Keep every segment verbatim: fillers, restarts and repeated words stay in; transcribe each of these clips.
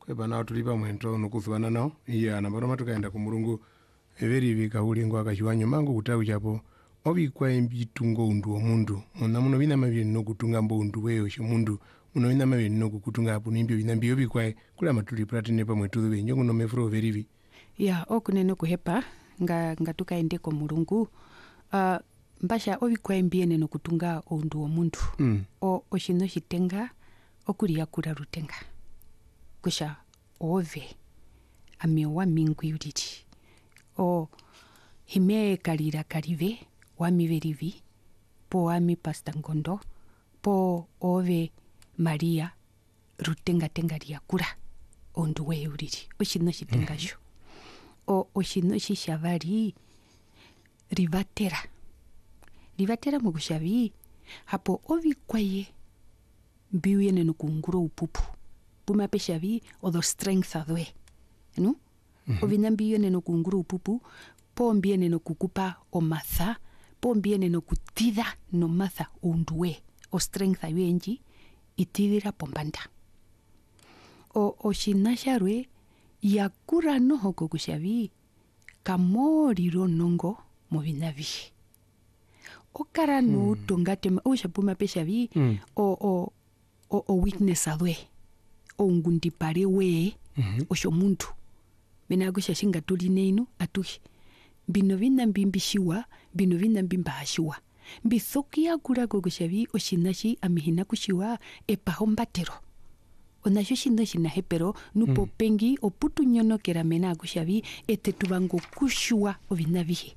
Kwepa nao tulipa mwento nukuthuana nao. Iya nambaro tukaenda ku Mulungu everi vikaulingo akachiwanyo mangu kutabu chapo. Obi kwa mbitungo undu omundu. Muna muno bina mabye no kutunga mbondu weyo mundu. Muno bina mabye no kutunga apu nimbyo bina mbyo obi kwa kula matuli pratine pa mwetu we nyongo no mefro verivi. Ya okunene kuhepa nga nga tukaende ku Mulungu. Uh, mbasha obi kwa mbiene no kutunga undu omundu. Mm. O oshino shitenga okulia kura rutenga. Kusha ove amewa mingu yuditi. O hime kalira karive wami verivi po wami pasta ngondo po ove Maria rutenga tenga ria kura ondu we yuditi. Oshino shitenga sho. O oshino shishavari rivatera. Rivatera mugushavi hapo ovi kwaye mbiuye neno kunguro upupu. Puma peshavi odo strength adwe. No? Mm-hmm. Ovi nambiuye neno kunguro upupu po mbie neno kukupa o matha po mbie neno kutida no matha unduwe o strength ayue enji itidira pombanda. O oshinasharwe yakura noho kokushavi kamoriro nongo movinavi. Okara no mm. tongatema usha puma peshavi mm. o o o, o weakness adwe o ngundipare we mm-hmm. osho muntu mena gusha shinga tuli neino atuhi bino vinna mbimbishiwa bino vinna mbimbahashiwa mbithoki yakura gogushavi oshinashi amihina kushiwa epahombatero onasho shino shina hepero nupo mm. pengi oputu nyono kera mena gushavi etetubango kushiwa ovinavihe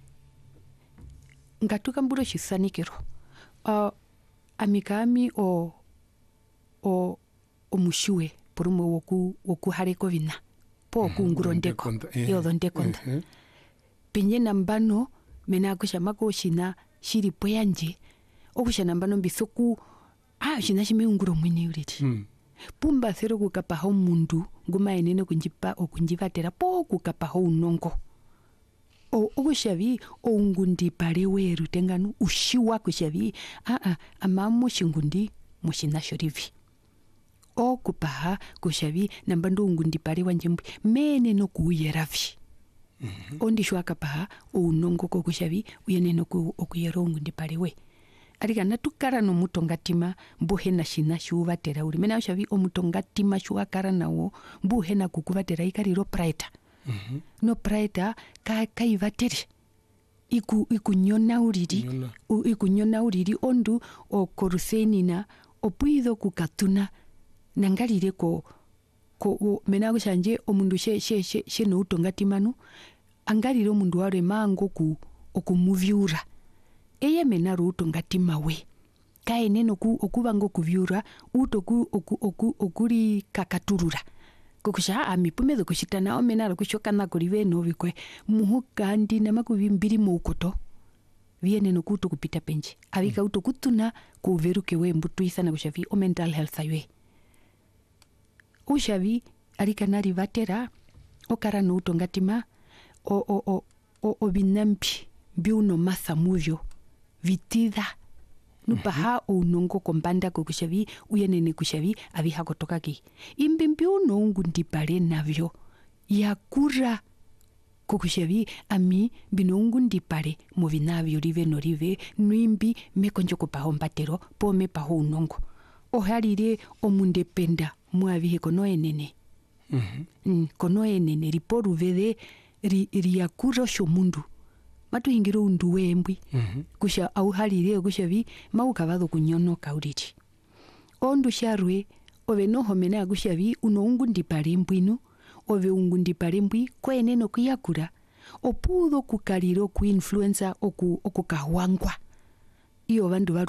ngatuka mburo shisanikero uh, amikami o o omushiwe porumo woku woku hareko vina po kunguro ndeko yodo ndekonda uh-huh. Pinye nambano mena kushamako shina shiri poyanje okushana mbano bisoku ah shina shime unguro mwini uriti mm. Pumba thero kukapaho mundu nguma enene kunjipa okunjivatera po kukapaho unongo o okushavi o ungundi pare we rutenganu ushiwa kushavi a a amamo shingundi mushina shorivi o kupaha kushavi nambando ungundi pare wanjembu mene no kuyeravi mm-hmm. Ondi shwaka paha o unongo ko kushavi uyene no ku okuyero ungundi pare we arika natukara no mutongatima mbuhe na shina shuvatera uri mena ushavi o mutongatima shuakara nawo mbuhe na kukuvatera ikariro praeta. Mm-hmm. No praeta ka kaivateri iku ikunyona uriri u, ikunyona uriri ondu o korusenina opuido kukatuna nangalire ko ko o, menago shanje omundu she she she, she no utongatimanu angalire omundu ware mango ku okumuvyura eye menaru utongatima we kaene no ku okubango kuvyura utoku oku, oku, okuri kakaturura kokusha amipumedo kushitana omenaro kushokana kurive no vikwe muhukandi na makuvimbiri mukoto viene no kuto kupita penji avika uto kutuna kuveruke we mbutu isana kushavi o mental health aywe ushavi arika nari vatera okara no utongatima o o o o, o binampi biuno masa muvyo vitida nupaha mm-hmm. unongo kombanda ko kushavi uyenene kushavi aviha kotoka ki imbimbi unongo ndipare navyo yakura ko kushavi ami binongo ndipare movinavyo rive no rive nuimbi mekonjo kopahombatero pome paho unongo oharire omundependa muavihe kono enene mhm mm, kono enene riporu vede ri riakura shomundu matu hingiro undu wembwi mm-hmm. kusha au halire kushavi maukavado kunyono kauriti ondu sharwe ove noho mena kushavi uno ungundi parembwinu ove ungundi parembwi kwene no kuyakura opudo kukaliro ku influencer oku okukahwangwa iyo bandu